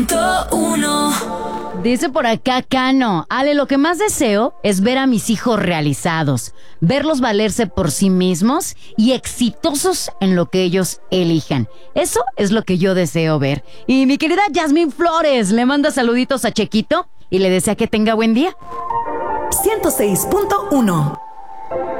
Uno. Dice por acá Cano, Ale, lo que más deseo es ver a mis hijos realizados, verlos valerse por sí mismos y exitosos en lo que ellos elijan. Eso es lo que yo deseo ver. Y mi querida Yasmín Flores le manda saluditos a Chequito y le desea que tenga buen día. 106.1